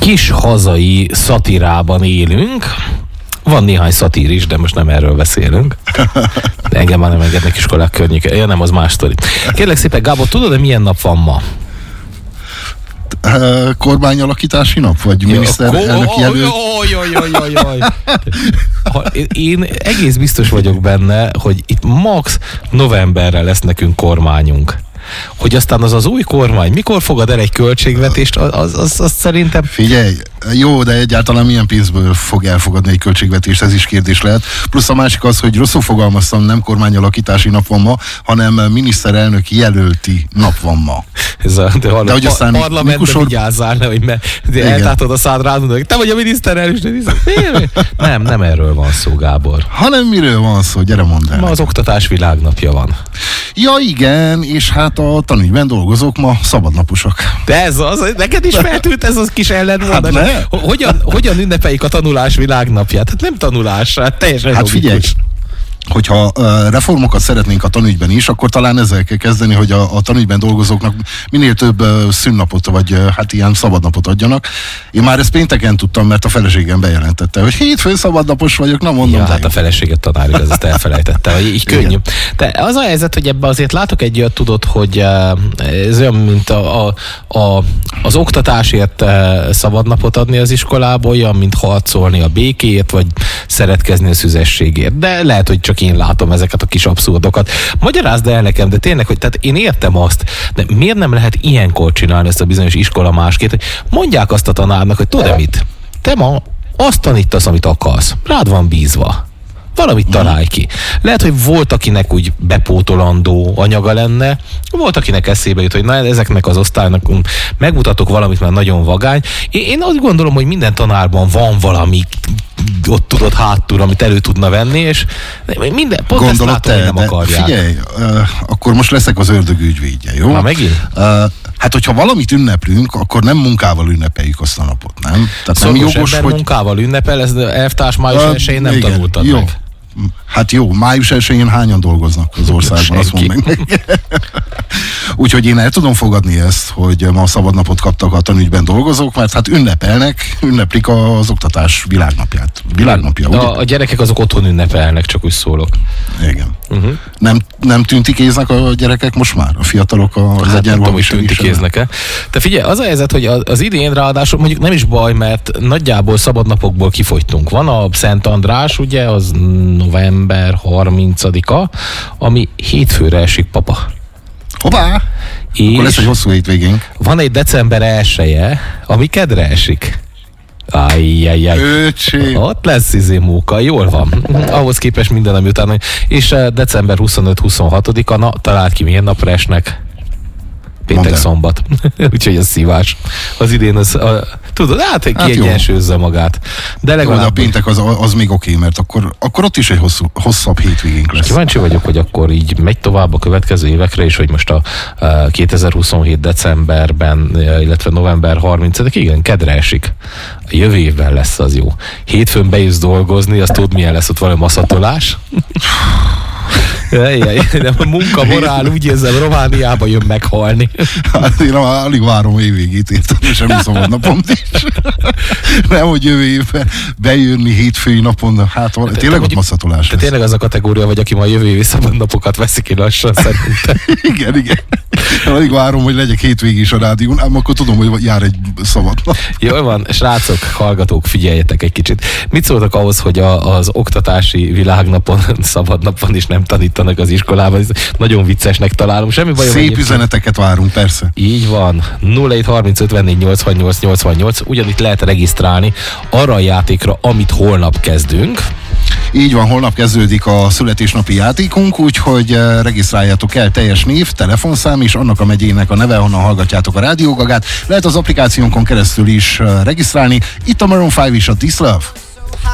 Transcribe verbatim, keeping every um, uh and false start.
kis hazai szatirában élünk. Van néhány szatír is, de most nem erről beszélünk. De engem már nem engednek iskolák környéke. Ja, nem, az más sztori. Kérlek szépen, Gábor, tudod, de milyen nap van ma? Kormányalakítási nap? Vagy miniszterelnök jelölt? Én egész biztos vagyok benne, hogy itt max novemberre lesz nekünk kormányunk. Hogy aztán az az új kormány mikor fogad el egy költségvetést, az, az, az szerintem... Figyelj, jó, de egyáltalán milyen pénzből fog elfogadni egy költségvetést, ez is kérdés lehet. Plusz a másik az, hogy rosszul fogalmaztam, nem kormányalakítási nap van ma, hanem miniszterelnök jelölti nap van ma. Ez a, de hallom, de hogy aztán parlamentben Mikusor... vigyázzál, ne, hogy eltátod a szád rád, mondod, te vagy a miniszterelnök, nem, nem erről van szó, Gábor. Hanem miről van szó, gyere mondd el. Ma az oktatás világnapja van. Ja igen, és hát a tanügyben dolgozók ma szabadnaposok. De ez az, neked is feltűnt ez az kis ellentmondás. Hát hogyan, hogyan ünnepeljük a tanulás világnapját? Hát nem tanulás, hát teljesen hát logikus. Figyelj, hogyha uh, reformokat szeretnénk a tanügyben is, akkor talán ezzel kell kezdeni, hogy a, a tanügyben dolgozóknak minél több uh, szünnapot, vagy uh, hát ilyen szabadnapot adjanak. Én már ezt pénteken tudtam, mert a feleségem bejelentette, hogy hétfőn szabadnapos vagyok, na mondom. Ja, hát a feleséget tanár, ez ezt elfelejtette, hogy így könnyű. De az a helyzet, hogy ebbe azért látok egy olyat, tudod, hogy uh, ez olyan, mint a, a, a, az oktatásért uh, szabadnapot adni az iskolába, olyan, mint harcolni a békéért, vagy szeretkezni a szüzességért. De lehet, hogy csak én látom ezeket a kis abszurdokat. Magyarázd el nekem, de tényleg, hogy tehát én értem azt, de miért nem lehet ilyenkor csinálni ezt a bizonyos iskola másként, hogy mondják azt a tanárnak, hogy tudod mit, te ma azt tanítasz, amit akarsz. Rád van bízva. Valamit találj ki. Lehet, hogy volt, akinek úgy bepótolandó anyaga lenne, volt, akinek eszébe jut, hogy na, ezeknek az osztálynak megmutatok valamit, mert nagyon vagány. Én, én azt gondolom, hogy minden tanárban van valami ott tudod hátul, amit elő tudna venni, és minden, pont gondolod ezt látom, te, hogy nem akarják. Figyelj, uh, akkor most leszek az ördög ügyvédje, jó? Na megint? Uh, hát, hogyha valamit ünneplünk, akkor nem munkával ünnepeljük azt a napot, nem? Tehát Szorgos nem jogos, ember hogy... munkával ünnepel, ez elvtárs május uh, elsején nem igen, tanultad jó. meg. Hát jó, május elsején hányan dolgoznak az országban, azt mondd meg. Úgyhogy én el tudom fogadni ezt, hogy ma szabadnapot kaptak a tanügyben dolgozók, mert hát ünnepelnek, ünneplik az oktatás világnapját. Világnapja, ugye? A, a gyerekek azok otthon ünnepelnek, csak úgy szólok. Igen. Uh-huh. Nem, nem tüntikéznek a gyerekek most már? A fiatalok az hát egyenruhában tüntikéznek-e. Te figyelj, az a helyzet, hogy az idén ráadásul mondjuk nem is baj, mert nagyjából szabadnapokból kifogytunk. Van a Szent András, ugye, az november harmincadika, ami hétfőre esik, papa. Hoppá! Akkor lesz egy hosszú hétvégénk. Van egy december elseje, ami kedre esik. Ajjajjaj. Öcsém. Ott lesz izé móka, jól van. Ahhoz képest minden, ami utána. És december huszonöt-huszonhatodika, na, találd ki, milyen napra esnek. Péntek, szombat. Úgyhogy az szívás. Az idén az, a, tudod, hát, hát kiegyensúlyozza magát. De legalább... Jó, de a péntek az, az még oké, mert akkor, akkor ott is egy hosszú, hosszabb hétvégénk lesz. Kíváncsi vagyok, hogy akkor így megy tovább a következő évekre, és hogy most a, a kétezer-huszonhét decemberben, illetve november harmincadika, igen, kedre esik. A jövő évben lesz az jó. Hétfőn bejössz dolgozni, azt tudod, milyen lesz ott valami maszatolás? Jaj, de a munka morál, úgy érzem, Romániába jön meghalni. Hát én alig várom évvégét, értem, és semmi szabadnapom is. Nem, hogy jövő évben bejönni hétfői napon, hát te, tényleg ott masszatolás Te tényleg az a kategória vagy, aki ma a jövő évi szabadnapokat veszik ki lassan, szerintem. Igen, igen. Alig várom, hogy legyek hétvégig is a rádión, ám akkor tudom, hogy jár egy szabadnap. Jól van, srácok, hallgatók, figyeljetek egy kicsit. Mit szóltak ahhoz, hogy a, az oktatási világnapon, szabadnapon is nem tanítanak az iskolában? Ez nagyon viccesnek találom. Semmi bajom. Szép üzeneteket várunk, persze. Így van. nulla hét harminc ötvennégy nyolcvannyolc nyolcvannyolc. Ugyanitt lehet regisztrálni arra a játékra, amit holnap kezdünk. Így van, holnap kezdődik a születésnapi játékunk, úgyhogy regisztráljátok el teljes név, telefonszám és annak a megyének a neve, honnan hallgatjátok a Rádió Gagát. Lehet az applikációnkon keresztül is regisztrálni. Itt a Maroon öt is, a This Love.